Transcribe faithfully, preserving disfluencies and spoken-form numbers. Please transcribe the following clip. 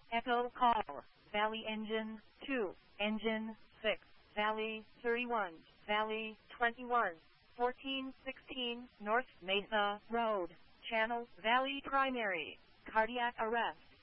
Echo call. Valley engine two. Engine six. Valley thirty-one. Valley twenty-one. fourteen sixteen North Mesa Road. Channel Valley primary. Cardiac arrest.